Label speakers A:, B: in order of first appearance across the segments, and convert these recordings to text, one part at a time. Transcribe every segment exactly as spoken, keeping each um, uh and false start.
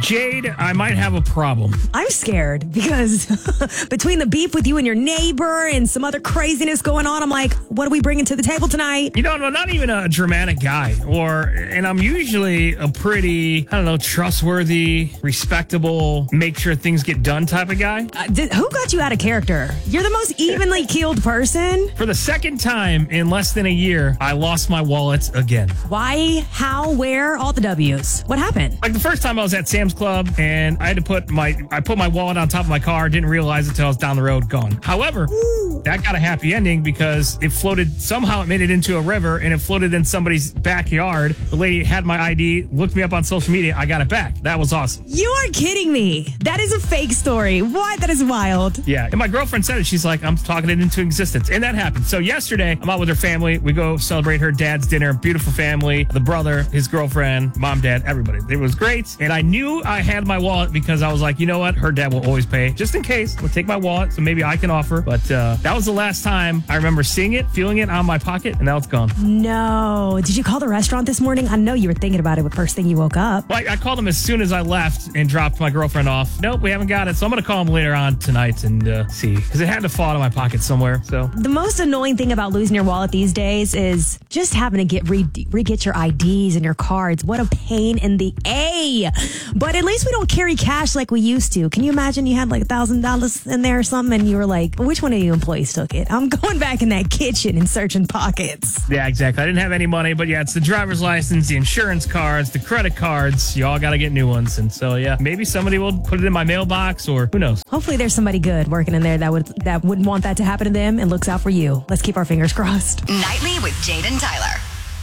A: Jade, I might have a problem.
B: I'm scared because between the beef with you and your neighbor and some other craziness going on, I'm like, what are we bringing to the table tonight?
A: You know, I'm not even a dramatic guy, or, and I'm usually a pretty, I don't know, trustworthy, respectable, make sure things get done type of guy.
B: Uh, did, who got you out of character? You're the most evenly keeled person.
A: For the second time in less than a year, I lost my wallet again.
B: Why? How? Where? All the W's. What happened?
A: Like the first time I was at Sam's Club and I had to put my, I put my wallet on top of my car, didn't realize it until I was down the road, gone. However, Ooh. that got a happy ending because it floated, somehow it made it into a river and it floated in somebody's backyard. The lady had my I D, looked me up on social media, I got it back. That was awesome.
B: You are kidding me. That is a fake story. What? That is wild.
A: Yeah, and my girlfriend said it. She's like, I'm talking it into existence. And that happened. So yesterday, I'm out with her family. We go celebrate her dad's dinner. Beautiful family. The brother, his girlfriend, mom, dad, everybody. It was great. And I knew I had my wallet because I was like, you know what? Her dad will always pay. Just in case. We'll take my wallet, so maybe I can offer. But uh, that was the last time I remember seeing it, feeling it on my pocket, and now it's gone.
B: No. Did you call the restaurant this morning? I know you were thinking about it the first thing you woke up.
A: Well, I, I called them as soon as I left and dropped my girlfriend off. Nope, we haven't got it. So I'm going to call them later on tonight and uh, see. Because it had to fall out of my pocket somewhere. So
B: the most annoying thing about losing your wallet these days is just having to get re, re get your I Ds and your cards. What a pain in the A. But at least we don't carry cash like we used to. Can you imagine you had like a thousand dollars in there or something and you were like, which one of you employees took it? I'm going back in that kitchen and searching pockets.
A: Yeah, exactly. I didn't have any money, but yeah, it's the driver's license, the insurance cards, the credit cards. You all got to get new ones. And so, yeah, maybe somebody will put it in my mailbox or who knows.
B: Hopefully there's somebody good working in there that would that wouldn't want that to happen to them and looks out for you. Let's keep our fingers crossed.
C: Nightly with Jade and Tyler.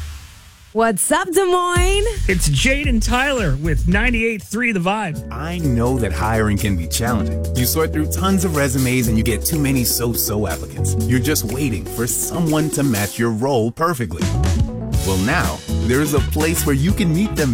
B: What's up, Des Moines?
A: It's Jade and Tyler with ninety-eight point three The Vibe.
D: I know that hiring can be challenging. You sort through tons of resumes and you get too many so-so applicants. You're just waiting for someone to match your role perfectly. Well, now, there's a place where you can meet them